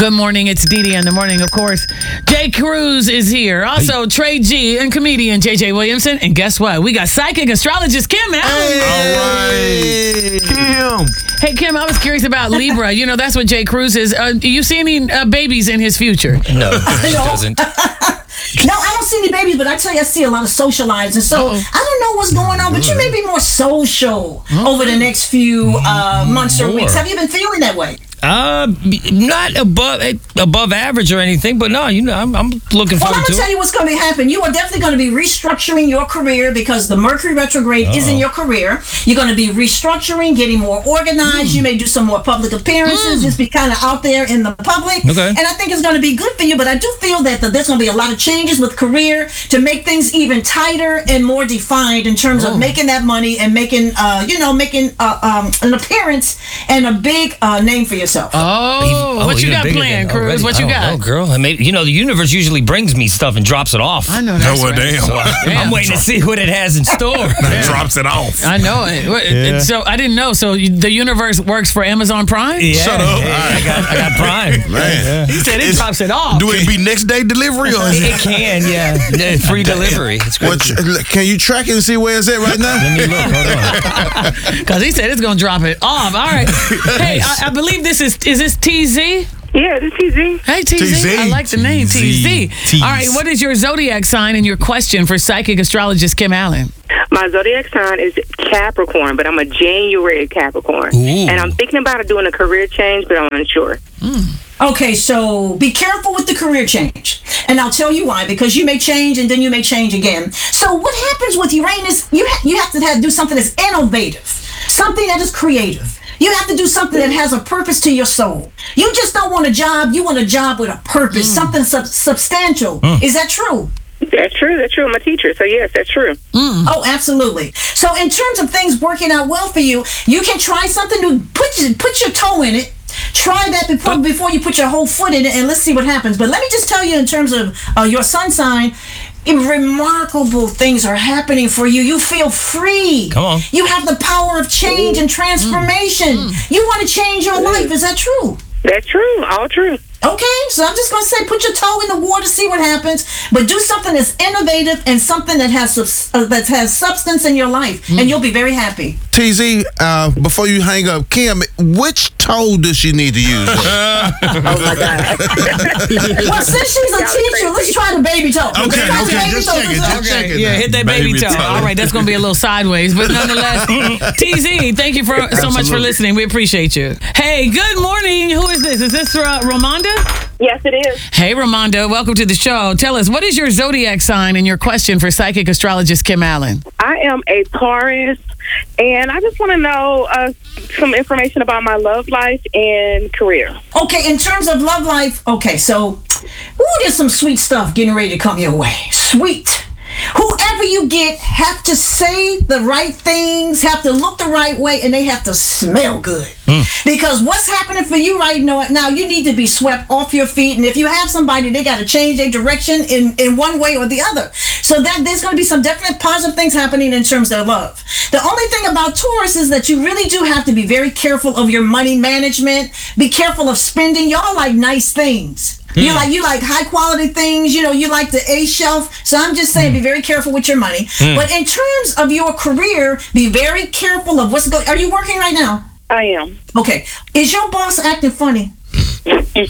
Good morning. It's Dee Dee in the morning, of course. Jay Cruz is here. Also, Trey G and comedian JJ Williamson. And guess what? We got psychic astrologist Kim Allen. All right. Kim. Hey, Kim, I was curious about Libra. You know, that's what Jay Cruz is. Do you see any babies in his future? No, he doesn't. No, I don't see any babies, but I tell you, I see a lot of socializing. So I don't know what's going on, but you may be more social over the next few months or weeks. Have you been feeling that way? Not above average or anything, but no, I'm looking forward to it. Well, I'm going to tell you what's going to happen. You are definitely going to be restructuring your career because the Mercury retrograde is in your career. You're going to be restructuring, getting more organized. You may do some more public appearances, just be kind of out there in the public. Okay. And I think it's going to be good for you, but I do feel that there's going to be a lot of changes with career to make things even tighter and more defined in terms of making that money and making an appearance and a big name for yourself. What you got planned, Cruz? What you got? Oh, girl. I mean, the universe usually brings me stuff and drops it off. I know that's right. Damn. So I'm waiting to see what it has in store. Drops it off. I know it. So I didn't know. So the universe works for Amazon Prime? Yeah, Shut up. I got Prime. Man. He said it drops it off. Do it be next day delivery or is It can, yeah. Free delivery. It's What, can you track it and see where it's at right now? Let me look. Hold on. Because he said it's going to drop it off. All right. Hey, I believe this is this TZ? Yeah, this is TZ. Hey, TZ. I like the name, TZ. All right, what is your zodiac sign and your question for psychic astrologist Kim Allen? My zodiac sign is Capricorn, but I'm a January Capricorn. Ooh. And I'm thinking about doing a career change, but I'm unsure. Okay, so be careful with the career change. And I'll tell you why, because you may change and then you may change again. So what happens with Uranus, you have to do something that's innovative, something that is creative. You have to do something that has a purpose to your soul. You just don't want a job. You want a job with a purpose, something substantial. Is that true? That's true. I'm a teacher, so yes, that's true. Oh, absolutely. So in terms of things working out well for you, you can try something new. Put your toe in it. Try that before you put your whole foot in it, and let's see what happens. But let me just tell you, in terms of your sun sign, remarkable things are happening for you. You feel free. Come on. You have the power of change and transformation. You want to change your life. Is that true? That's true. All true. Okay, so I'm just going to say put your toe in the water, see what happens, but do something that's innovative and something that has substance in your life, and you'll be very happy. TZ, before you hang up, Kim, which toe does she need to use? Oh, my God. Well, since she's a teacher, let's try the baby toe. Okay, just check it. Yeah, hit that baby toe. All right, that's going to be a little sideways, but nonetheless, TZ, thank you so much for listening. We appreciate you. Hey, good morning. Who is this? Is this Ramonda? Yes, it is. Hey, Ramonda, welcome to the show. Tell us, what is your zodiac sign and your question for psychic astrologist Kim Allen? I am a Taurus, and I just want to know some information about my love life and career. Okay, in terms of love life, okay, so there's some sweet stuff getting ready to come your way. Sweet. Whoever you get have to say the right things, have to look the right way, and they have to smell good. Because what's happening for you right now, you need to be swept off your feet. And if you have somebody, they got to change their direction in one way or the other. So that there's going to be some definite positive things happening in terms of their love. The only thing about Taurus is that you really do have to be very careful of your money management. Be careful of spending. Y'all like nice things. You like high quality things, you like the A shelf. So I'm just saying, be very careful with your money. But in terms of your career, be very careful of what's going. Are you working right now? I am. Okay. Is your boss acting funny? She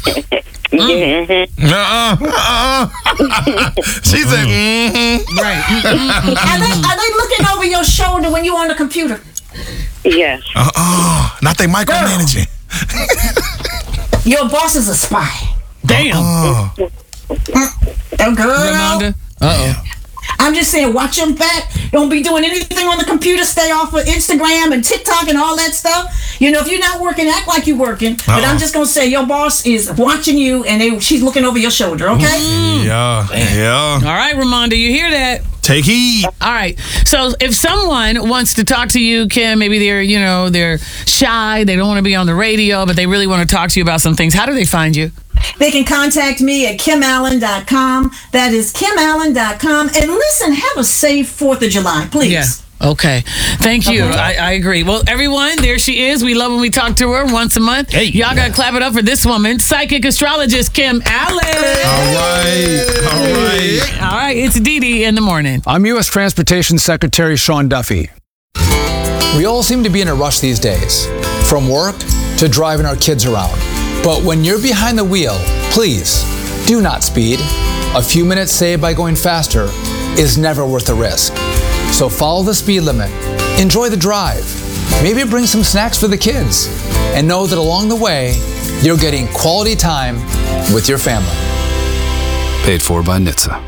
said, Right. Are they looking over your shoulder when you're on the computer? Yes. not they micromanaging. Your boss is a spy. Damn. Oh, girl. Ramonda. Uh-oh. I'm just saying, watch your back. Don't be doing anything on the computer. Stay off of Instagram and TikTok and all that stuff. If you're not working, act like you're working. But I'm just going to say, your boss is watching you, and she's looking over your shoulder, okay? Yeah. All right, Ramonda, you hear that? Take heed. All right. So if someone wants to talk to you, Kim, maybe they're shy, they don't want to be on the radio, but they really want to talk to you about some things. How do they find you? They can contact me at KimAllen.com. That is KimAllen.com. And listen, have a safe 4th of July, please. Yeah. Okay. Thank you. I agree. Well, everyone, there she is. We love when we talk to her once a month. Hey. Y'all got to clap it up for this woman, psychic astrologist Kim Allen. All right. All right. It's Dee Dee in the morning. I'm U.S. Transportation Secretary Sean Duffy. We all seem to be in a rush these days, from work to driving our kids around. But when you're behind the wheel, please do not speed. A few minutes saved by going faster is never worth the risk. So follow the speed limit, enjoy the drive, maybe bring some snacks for the kids, and know that along the way, you're getting quality time with your family. Paid for by NHTSA.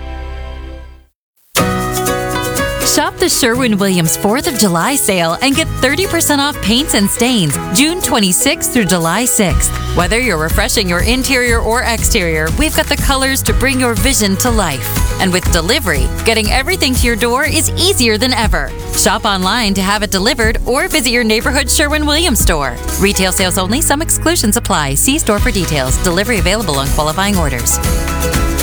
Shop the Sherwin-Williams 4th of July sale and get 30% off paints and stains June 26th through July 6th. Whether you're refreshing your interior or exterior, we've got the colors to bring your vision to life. And with delivery, getting everything to your door is easier than ever. Shop online to have it delivered or visit your neighborhood Sherwin-Williams store. Retail sales only. Some exclusions apply. See store for details. Delivery available on qualifying orders.